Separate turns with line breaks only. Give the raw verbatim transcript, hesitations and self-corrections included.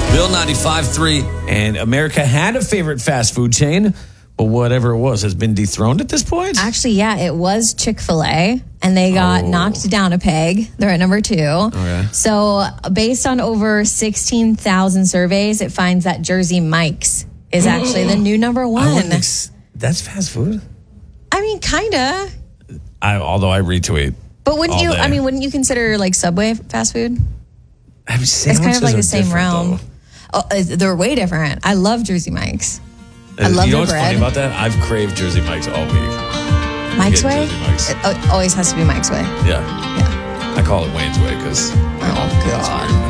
Bill ninety-five three. And America had a favorite fast food chain, but whatever it was has been dethroned at this point?
Actually, yeah, it was Chick-fil-A, and they got
Oh.
knocked down a peg. They're at number two.
Okay.
So based on over sixteen thousand surveys, it finds that Jersey Mike's is actually the new number
I
one.
wouldn't ex- that's fast food?
I mean, kind of.
I, although I retweet.
But wouldn't
all
you,
day.
I mean, wouldn't you consider like Subway fast food?
I mean,
It's kind of
sandwiches
like
are
the same
different,
realm.
though.
Oh, uh, they're way different. I love Jersey Mike's. I love
you know
their
what's funny
bread.
about that? I've craved Jersey Mike's all week.
Mike's
Get
way?
Jersey Mike's.
It uh, always has to be Mike's way.
Yeah.
Yeah.
I call it Wayne's Way because
Oh, God.